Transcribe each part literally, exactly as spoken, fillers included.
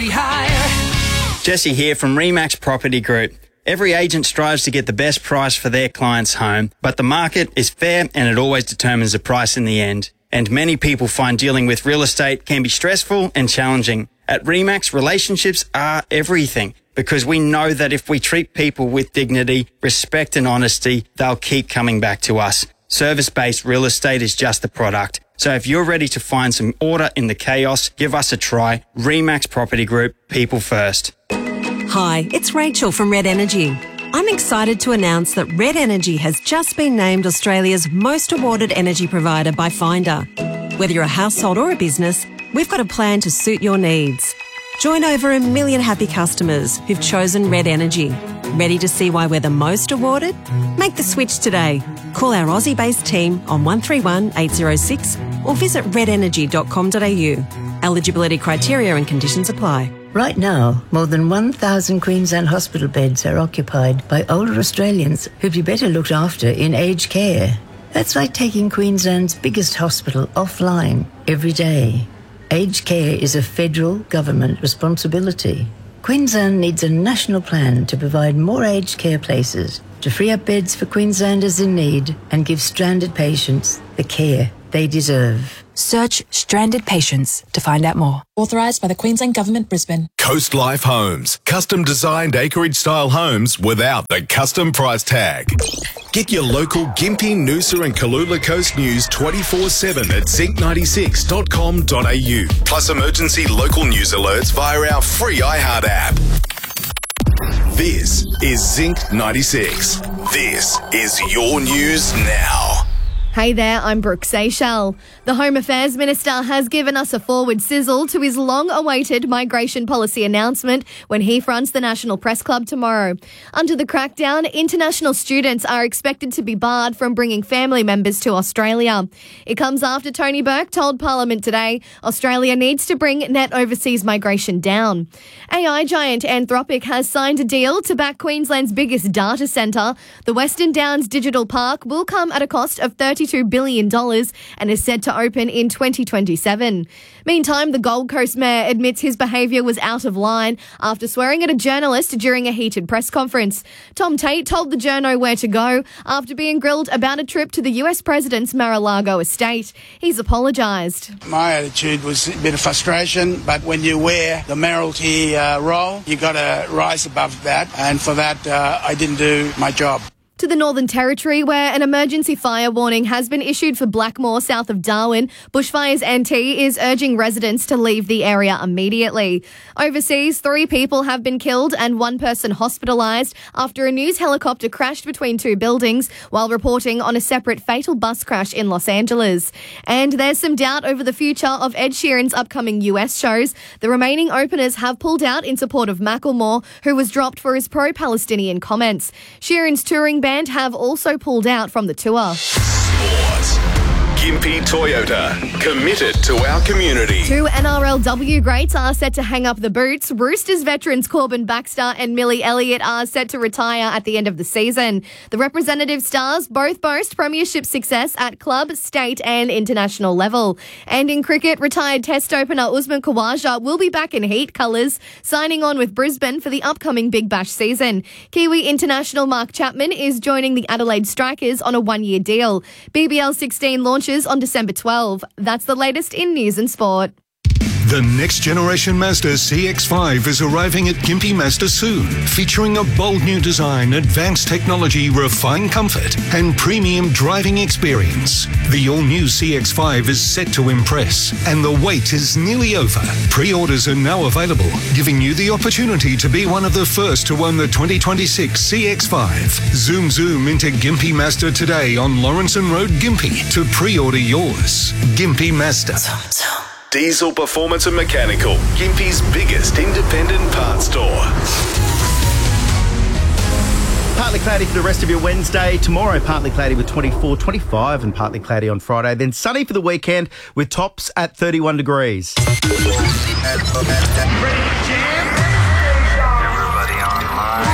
be higher. Jesse here from Remax Property Group. Every agent strives to get the best price for their client's home, but the market is fair and it always determines the price in the end. And many people find dealing with real estate can be stressful and challenging. At Remax, relationships are everything, because we know that if we treat people with dignity, respect and honesty, they'll keep coming back to us. Service-based real estate is just the product. So if you're ready to find some order in the chaos, give us a try. Remax Property Group, people first. Hi, it's Rachel from Red Energy. I'm excited to announce that Red Energy has just been named Australia's most awarded energy provider by Finder. Whether you're a household or a business, we've got a plan to suit your needs. Join over a million happy customers who've chosen Red Energy. Ready to see why we're the most awarded? Make the switch today. Call our Aussie-based team on one three one, eight zero six or visit red energy dot com dot a u. Eligibility criteria and conditions apply. Right now, more than one thousand Queensland hospital beds are occupied by older Australians who'd be better looked after in aged care. That's like taking Queensland's biggest hospital offline every day. Aged care is a federal government responsibility. Queensland needs a national plan to provide more aged care places, to free up beds for Queenslanders in need and give stranded patients the care they deserve. Search stranded patients to find out more. Authorised by the Queensland Government, Brisbane. Coast Life Homes. Custom designed acreage style homes without the custom price tag. Get your local Gympie, Noosa and Kalula Coast news twenty-four seven at zinc ninety-six dot com dot a u. Plus emergency local news alerts via our free iHeart app. This is Zinc ninety-six. This is your news now. Hey there, I'm Brooke Seychelles. The Home Affairs Minister has given us a forward sizzle to his long-awaited migration policy announcement when he fronts the National Press Club tomorrow. Under the crackdown, international students are expected to be barred from bringing family members to Australia. It comes after Tony Burke told Parliament today Australia needs to bring net overseas migration down. A I giant Anthropic has signed a deal to back Queensland's biggest data centre. The Western Downs Digital Park will come at a cost of thirty-two billion dollars and is set to open in twenty twenty-seven. Meantime, the Gold Coast Mayor admits his behaviour was out of line after swearing at a journalist during a heated press conference. Tom Tate told the journo where to go after being grilled about a trip to the U S President's Mar-a-Lago estate. He's apologised. My attitude was a bit of frustration, but when you wear the mayoralty uh, role, you got to rise above that, and for that uh, I didn't do my job. To the Northern Territory, where an emergency fire warning has been issued for Blackmore, south of Darwin. Bushfires N T is urging residents to leave the area immediately. Overseas, three people have been killed and one person hospitalised after a news helicopter crashed between two buildings while reporting on a separate fatal bus crash in Los Angeles. And there's some doubt over the future of Ed Sheeran's upcoming U S shows. The remaining openers have pulled out in support of Macklemore, who was dropped for his pro-Palestinian comments. Sheeran's touring band have also pulled out from the tour. Sport. Gympie Toyota, committed to our community. Two N R L W greats are set to hang up the boots. Roosters veterans Corbin Baxter and Millie Elliott are set to retire at the end of the season. The representative stars both boast premiership success at club, state and international level. And in cricket, retired Test opener Usman Khawaja will be back in Heat colours, signing on with Brisbane for the upcoming Big Bash season. Kiwi international Mark Chapman is joining the Adelaide Strikers on a one-year deal. B B L sixteen launches on December twelfth. That's the latest in news and sport. The next generation Mazda C X five is arriving at Gympie Mazda soon, featuring a bold new design, advanced technology, refined comfort, and premium driving experience. The all-new C X five is set to impress, and the wait is nearly over. Pre-orders are now available, giving you the opportunity to be one of the first to own the twenty twenty-six C X five. Zoom zoom into Gympie Mazda today on Lawrenson Road, Gympie, to pre-order yours. Gympie Mazda. Zoom, zoom. Diesel Performance and Mechanical, Gympie's biggest independent parts store. Partly cloudy for the rest of your Wednesday. Tomorrow, partly cloudy with twenty-four, twenty-five and partly cloudy on Friday. Then sunny for the weekend with tops at thirty-one degrees. Everybody online.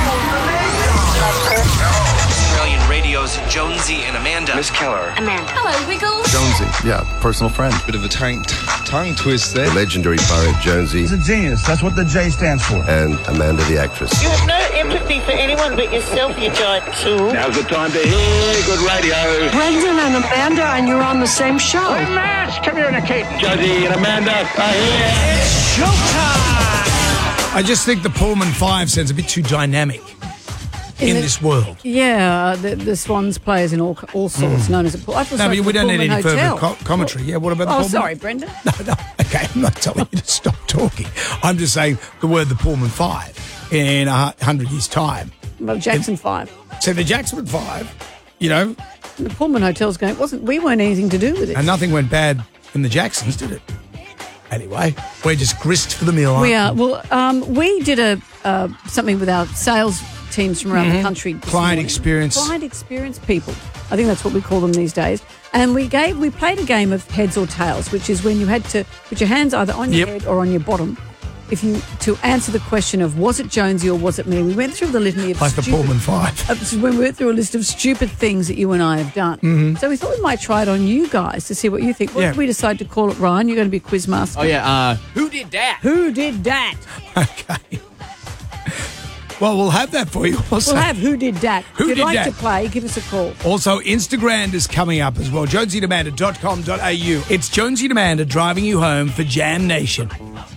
Australian Radio's Jonesy and Amanda. Miss Keller. Amanda. Hello, Wiggles. Jonesy, yeah, personal friend. Bit of a tank. tongue twist there. The legendary pirate Jonesy. He's a genius. That's what the J stands for. And Amanda the actress. You have no empathy for anyone but yourself, you giant tool. Now's the time to hear good radio. Brendan and Amanda, and you're on the same show. Hey, Matt, come here and Kate. Jonesy and Amanda are here. It's showtime! I just think the Pullman five sounds a bit too dynamic in, in the, this world. Yeah, the, the Swans players in all all sorts, mm. known as a Pullman. No, but we don't need any further co- commentary. Yeah, what about the oh, Pullman? Oh, sorry, Brendan. No, no, okay, I'm not telling you to stop talking. I'm just saying the word the Pullman five in a hundred years' time. Well, Jackson five. So the Jackson five, you know. The Pullman Hotel's going, it wasn't, we weren't anything to do with it. And nothing went bad in the Jacksons, did it? Anyway, we're just grist for the mill, aren't we? We are. Well, um, we did a uh, something with our sales teams from around mm-hmm. the country. Client morning. experience. Client experience people. I think that's what we call them these days. And we gave we played a game of heads or tails, which is when you had to put your hands either on your yep. head or on your bottom. If you to answer the question of was it Jonesy or was it me, we went through the litany of like stupid, the Pullman Five. Uh, when we went through a list of stupid things that you and I have done. Mm-hmm. So we thought we might try it on you guys to see what you think. What yeah. did we decide to call it, Ryan? You're going to be quiz master. Oh yeah. Uh, who did that? Who did that? Okay. Well, we'll have that for you. Also. We'll have Who Did That. Who if you'd did like that? to play, give us a call. Also, Instagram is coming up as well. jonesy and amanda dot com dot a u. It's Jonesy and Amanda driving you home for Jam Nation.